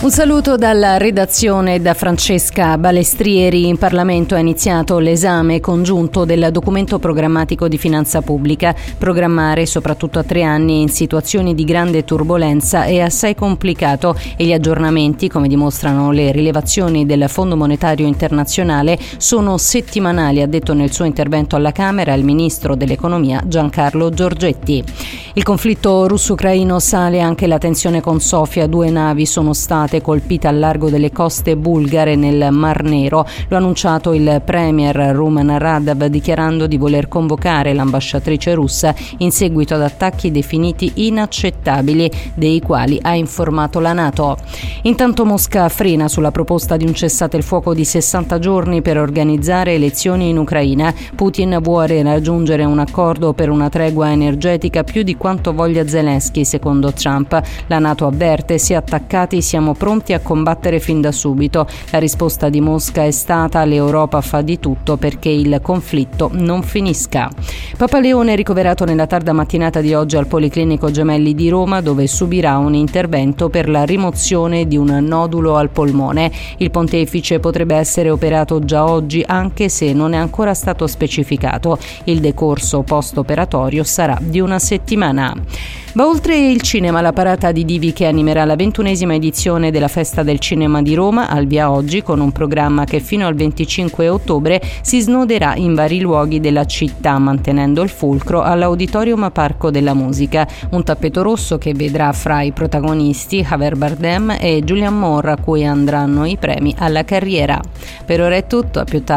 Un saluto dalla redazione da Francesca Balestrieri. In Parlamento è iniziato l'esame congiunto del documento programmatico di finanza pubblica. Programmare, soprattutto a 3 anni in situazioni di grande turbolenza, è assai complicato e gli aggiornamenti, come dimostrano le rilevazioni del Fondo Monetario Internazionale, sono settimanali, ha detto nel suo intervento alla Camera il ministro dell'Economia Giancarlo Giorgetti. Il conflitto russo-ucraino sale anche la tensione con Sofia. 2 navi sono state colpite al largo delle coste bulgare nel Mar Nero. Lo ha annunciato il premier Rumen Radev, dichiarando di voler convocare l'ambasciatrice russa in seguito ad attacchi definiti inaccettabili, dei quali ha informato la NATO. Intanto Mosca frena sulla proposta di un cessate il fuoco di 60 giorni per organizzare elezioni in Ucraina. Putin vuole raggiungere un accordo per una tregua energetica più di quanto voglia Zelensky, secondo Trump. La NATO avverte: se attaccati siamo pronti a combattere fin da subito. La risposta di Mosca è stata: l'Europa fa di tutto perché il conflitto non finisca. Papa Leone è ricoverato nella tarda mattinata di oggi al Policlinico Gemelli di Roma, dove subirà un intervento per la rimozione di un nodulo al polmone. Il pontefice potrebbe essere operato già oggi, anche se non è ancora stato specificato. Il decorso post-operatorio sarà di una settimana. Va oltre il cinema la parata di divi che animerà la 21esima edizione della Festa del Cinema di Roma, al via oggi con un programma che fino al 25 ottobre si snoderà in vari luoghi della città, mantenendo il fulcro all'Auditorium Parco della Musica. Un tappeto rosso che vedrà fra i protagonisti Javier Bardem e Julianne Moore, a cui andranno i premi alla carriera. Per ora è tutto, a più tardi.